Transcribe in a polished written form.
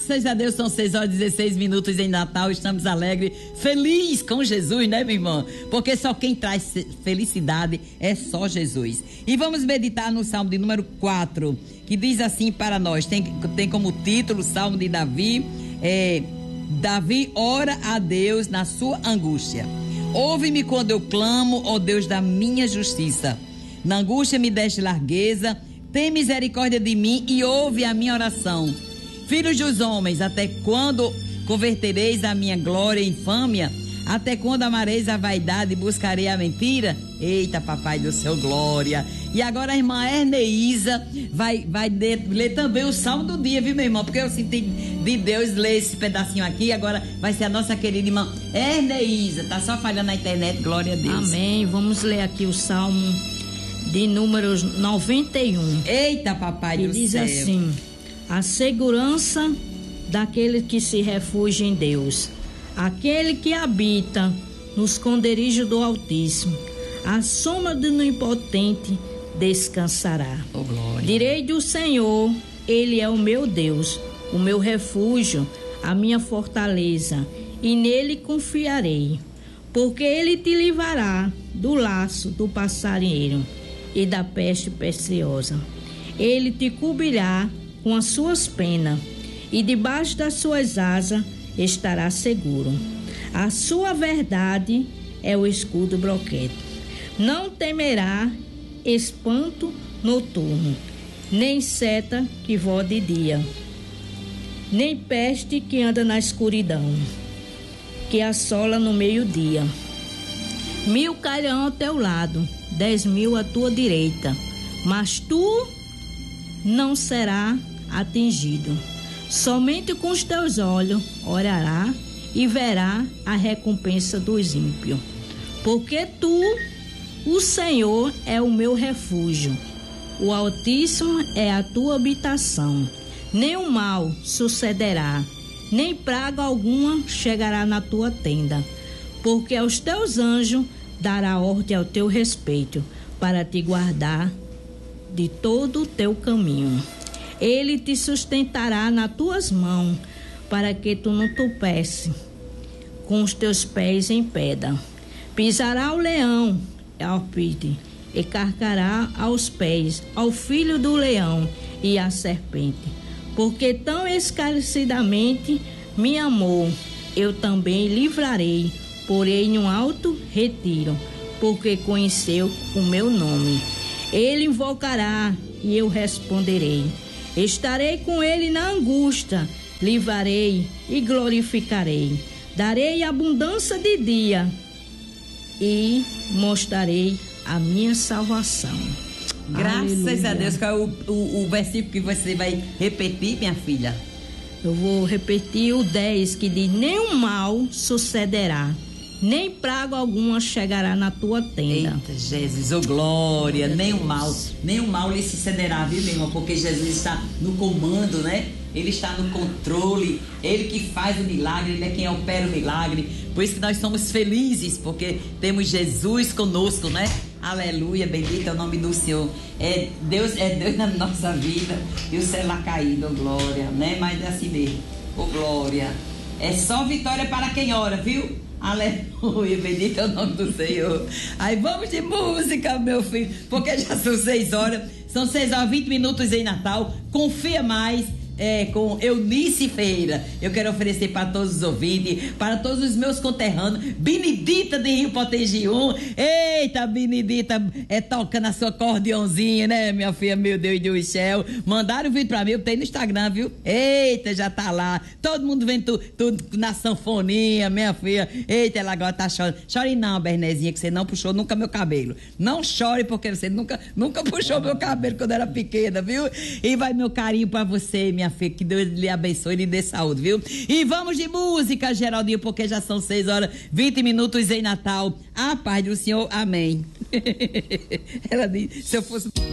Graças a Deus, são 6h16 em Natal, estamos alegres, felizes com Jesus, né, minha irmã? Porque só quem traz felicidade é só Jesus. E vamos meditar no Salmo de número 4, que diz assim para nós, tem como título, Salmo de Davi, Davi ora a Deus na sua angústia. Ouve-me quando eu clamo, ó Deus da minha justiça. Na angústia me deste largueza, tem misericórdia de mim e ouve a minha oração. Filhos dos homens, até quando convertereis a minha glória em infâmia? Até quando amareis a vaidade e buscarei a mentira? Eita, papai do céu, glória. E agora a irmã Erneísa vai ler também o Salmo do dia, viu, meu irmão? Porque eu senti de Deus ler esse pedacinho aqui. Agora vai ser a nossa querida irmã Erneísa. Tá só falhando na internet, glória a Deus. Amém. Vamos ler aqui o Salmo de números 91. Eita, papai do céu. Diz assim: a segurança daquele que se refugia em Deus, aquele que habita no esconderijo do Altíssimo, à sombra do Onipotente descansará. Oh, glória. Direi do Senhor, Ele é o meu Deus, o meu refúgio, a minha fortaleza, e nele confiarei, porque Ele te livrará do laço do passarinheiro e da peste preciosa. Ele te cobrirá com as suas penas, e debaixo das suas asas estará seguro. A sua verdade é o escudo broquete. Não temerá espanto noturno, nem seta que voa de dia, nem peste que anda na escuridão, que assola no meio-dia. 1000 cairão ao teu lado, 10.000 à tua direita, mas tu não será atingido. Somente com os teus olhos orará e verá a recompensa dos ímpios. Porque tu, o Senhor, é o meu refúgio, o Altíssimo é a tua habitação. Nenhum mal sucederá, nem praga alguma chegará na tua tenda, porque aos teus anjos dará ordem ao teu respeito, para te guardar de todo o teu caminho. Ele te sustentará nas tuas mãos, para que tu não tropece com os teus pés em pedra. Pisará o leão, ao pide, e carcará aos pés ao filho do leão e à serpente. Porque tão esclarecidamente me amou, eu também livrarei, porém em um alto retiro, porque conheceu o meu nome. Ele invocará e eu responderei. Estarei com ele na angústia, livrarei e glorificarei. Darei abundância de dia e mostrarei a minha salvação. Graças Aleluia. a Deus. Qual é o versículo que você vai repetir, minha filha? Eu vou repetir o 10, que diz: nenhum mal sucederá, nem praga alguma chegará na tua tenda. Eita, Jesus, oh glória, nenhum mal lhe sucederá, viu, meu irmão? Porque Jesus está no comando, né? Ele está no controle, Ele que faz o milagre, Ele é quem opera o milagre. Por isso que nós somos felizes, porque temos Jesus conosco, né? Aleluia, bendito é o nome do Senhor. Deus na nossa vida e o céu lá caído, oh glória, né? Mas é assim mesmo, oh glória. É só vitória para quem ora, viu? Aleluia, bendito é o nome do Senhor. Aí vamos de música, meu filho, porque já são 6 horas, são 6h20 em Natal. Confia mais. Com Eunice Feira. Eu quero oferecer para todos os ouvintes, para todos os meus conterrâneos. Benedita de Rio Potengi-1. Eita, Benedita, tocando a sua acordeãozinha, né, minha filha? Meu Deus do céu. Mandaram o vídeo para mim, eu tenho no Instagram, viu? Eita, já tá lá. Todo mundo vendo tudo na sanfoninha, minha filha. Eita, ela agora tá chorando. Chore não, Bernezinha, que você não puxou nunca meu cabelo. Não chore, porque você nunca puxou meu cabelo quando era pequena, viu? E vai meu carinho para você, minha filha, que Deus lhe abençoe e lhe dê saúde, viu? E vamos de música, Geraldinho, porque já são 6h20 em Natal. A paz do Senhor, amém. Ela disse, se eu fosse